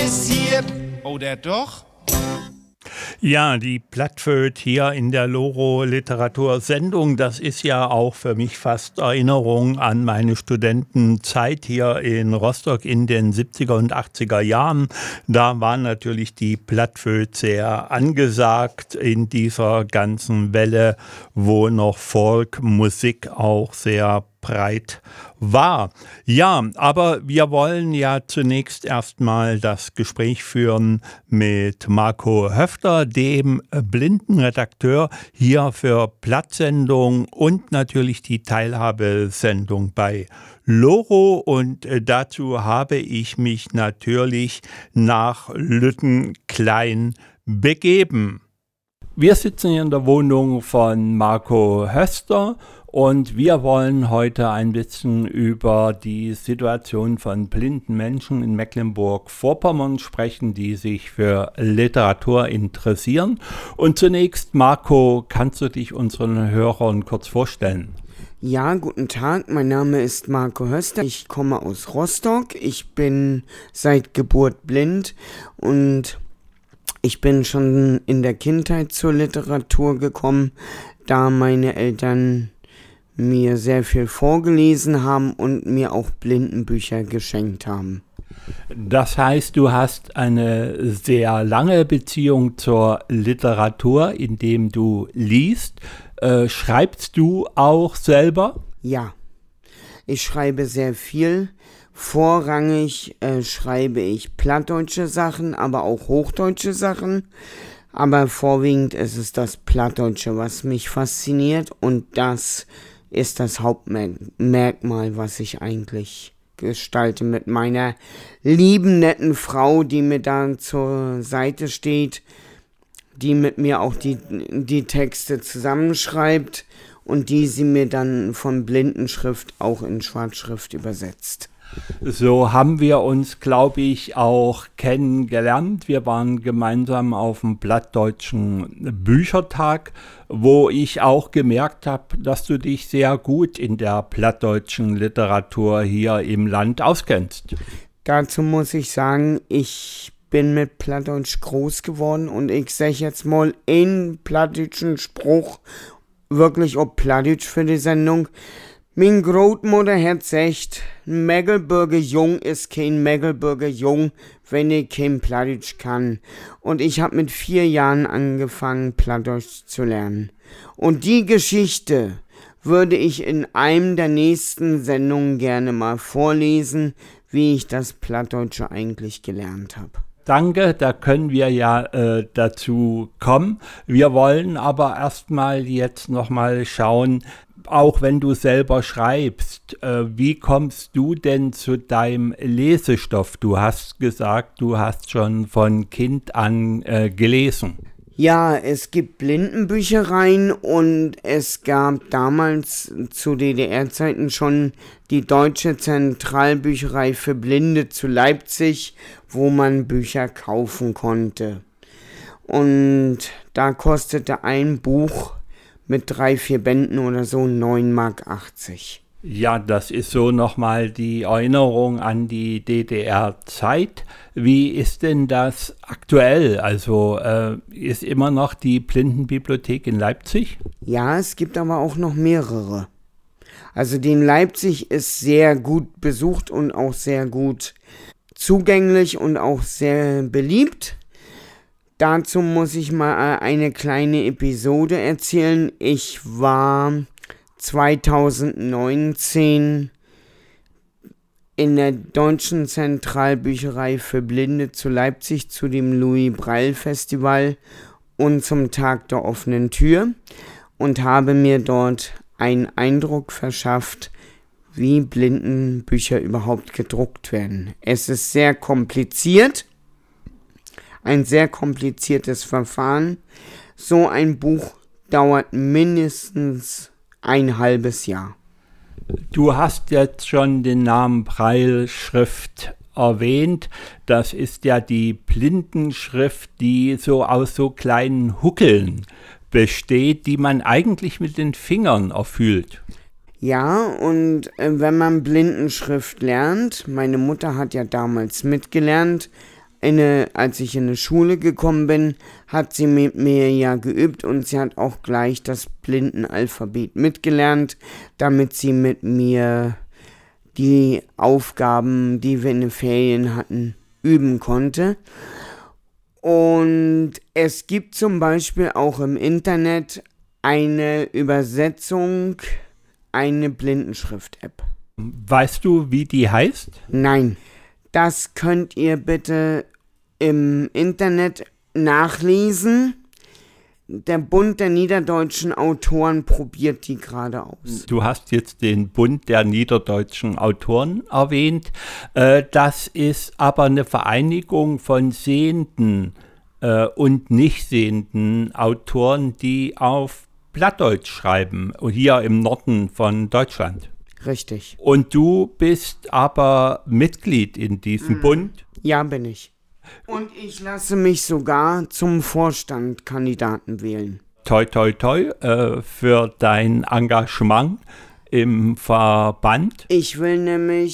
interessiert. Oder doch? Ja, die Plattföd hier in der Loro-Literatursendung, das ist ja auch für mich fast Erinnerung an meine Studentenzeit hier in Rostock in den 70er und 80er Jahren. Da war natürlich die Plattföd sehr angesagt in dieser ganzen Welle, wo noch Folkmusik auch sehr breit war. Ja, aber wir wollen ja zunächst erstmal das Gespräch führen mit Marco Höfter, dem Blindenredakteur hier für Plattsendung und natürlich die Teilhabesendung bei Loro. Und dazu habe ich mich natürlich nach Lüttenklein begeben. Wir sitzen hier in der Wohnung von Marco Höfter und wir wollen heute ein bisschen über die Situation von blinden Menschen in Mecklenburg-Vorpommern sprechen, die sich für Literatur interessieren. Und zunächst, Marco, kannst du dich unseren Hörern kurz vorstellen? Ja, guten Tag, mein Name ist Marco Höfter, ich komme aus Rostock, ich bin seit Geburt blind und ich bin schon in der Kindheit zur Literatur gekommen, da meine Eltern mir sehr viel vorgelesen haben und mir auch Blindenbücher geschenkt haben. Das heißt, du hast eine sehr lange Beziehung zur Literatur, indem du liest. Schreibst du auch selber? Ja, ich schreibe sehr viel. Vorrangig schreibe ich plattdeutsche Sachen, aber auch hochdeutsche Sachen. Aber vorwiegend ist es das Plattdeutsche, was mich fasziniert. Und das ist das Hauptmerkmal, was ich eigentlich gestalte mit meiner lieben, netten Frau, die mir dann zur Seite steht, die mit mir auch die Texte zusammenschreibt und die sie mir dann von Blindenschrift auch in Schwarzschrift übersetzt. So haben wir uns, glaube ich, auch kennengelernt. Wir waren gemeinsam auf dem Plattdeutschen Büchertag, wo ich auch gemerkt habe, dass du dich sehr gut in der plattdeutschen Literatur hier im Land auskennst. Dazu muss ich sagen, ich bin mit Plattdeutsch groß geworden und ich sage jetzt mal einen plattdeutschen Spruch, wirklich auch Plattdeutsch für die Sendung. Mein Großmutter hat gesagt, ein Mecklenburger Jung ist kein Mecklenburger Jung, wenn er kein Plattdeutsch kann. Und ich habe mit 4 Jahren angefangen, Plattdeutsch zu lernen. Und die Geschichte würde ich in einem der nächsten Sendungen gerne mal vorlesen, wie ich das Plattdeutsche eigentlich gelernt habe. Danke, da können wir ja dazu kommen. Wir wollen aber erstmal jetzt nochmal schauen, auch wenn du selber schreibst, wie kommst du denn zu deinem Lesestoff? Du hast gesagt, du hast schon von Kind an gelesen. Ja, es gibt Blindenbüchereien und es gab damals zu DDR-Zeiten schon die Deutsche Zentralbücherei für Blinde zu Leipzig, wo man Bücher kaufen konnte. Und da kostete ein Buch mit 3, 4 Bänden oder so 9,80 Mark. Ja, das ist so nochmal die Erinnerung an die DDR-Zeit. Wie ist denn das aktuell? Also ist immer noch die Blindenbibliothek in Leipzig? Ja, es gibt aber auch noch mehrere. Also die in Leipzig ist sehr gut besucht und auch sehr gut zugänglich und auch sehr beliebt. Dazu muss ich mal eine kleine Episode erzählen. Ich war 2019 in der Deutschen Zentralbücherei für Blinde zu Leipzig zu dem Louis-Braille-Festival und zum Tag der offenen Tür und habe mir dort einen Eindruck verschafft, wie Blindenbücher überhaupt gedruckt werden. Es ist sehr kompliziert. Ein sehr kompliziertes Verfahren. So ein Buch dauert mindestens ein halbes Jahr. Du hast jetzt schon den Namen Brailleschrift erwähnt. Das ist ja die Blindenschrift, die so aus so kleinen Huckeln besteht, die man eigentlich mit den Fingern erfüllt. Ja, und wenn man Blindenschrift lernt, meine Mutter hat ja damals mitgelernt, als ich in eine Schule gekommen bin, hat sie mit mir ja geübt und sie hat auch gleich das Blindenalphabet mitgelernt, damit sie mit mir die Aufgaben, die wir in den Ferien hatten, üben konnte. Und es gibt zum Beispiel auch im Internet eine Übersetzung, eine Blindenschrift-App. Weißt du, wie die heißt? Nein, das könnt ihr bitte im Internet nachlesen. Der Bund der niederdeutschen Autoren probiert die gerade aus. Du hast jetzt den Bund der niederdeutschen Autoren erwähnt. Das ist aber eine Vereinigung von sehenden und nicht sehenden Autoren, die auf Plattdeutsch schreiben, hier im Norden von Deutschland. Richtig. Und du bist aber Mitglied in diesem Bund? Ja, bin ich. Und ich lasse mich sogar zum Vorstand Kandidaten wählen. Toi, toi, toi für dein Engagement im Verband. Ich will nämlich